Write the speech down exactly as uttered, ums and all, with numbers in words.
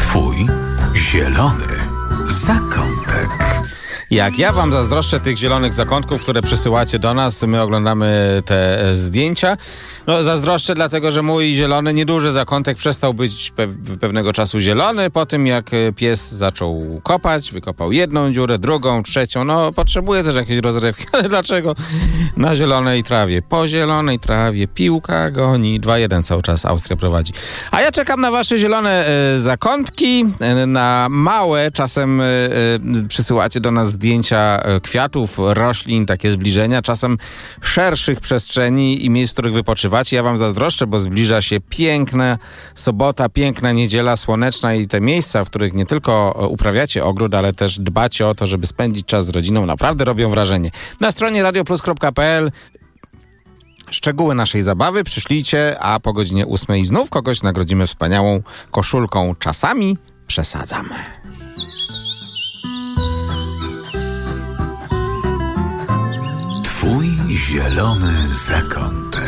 Twój zielony zakątek. Jak ja wam zazdroszczę tych zielonych zakątków, które przysyłacie do nas, my oglądamy te zdjęcia. No zazdroszczę dlatego, że mój zielony, nieduży zakątek przestał być pe- pewnego czasu zielony po tym, jak pies zaczął kopać, wykopał jedną dziurę, drugą, trzecią. No potrzebuje też jakiejś rozrywki, ale dlaczego? Na zielonej trawie, po zielonej trawie, piłka goni. dwa jeden cały czas Austria prowadzi. A ja czekam na wasze zielone e, zakątki, e, na małe, czasem e, e, przysyłacie do nas zdjęcia kwiatów, roślin, takie zbliżenia, czasem szerszych przestrzeni i miejsc, w których wypoczywacie. Ja wam zazdroszczę, bo zbliża się piękna sobota, piękna niedziela słoneczna i te miejsca, w których nie tylko uprawiacie ogród, ale też dbacie o to, żeby spędzić czas z rodziną, naprawdę robią wrażenie. Na stronie radio plus kropka p l szczegóły naszej zabawy przyszlijcie, a po godzinie ósmej znów kogoś nagrodzimy wspaniałą koszulką. Czasami przesadzamy. Twój zielony zakątek.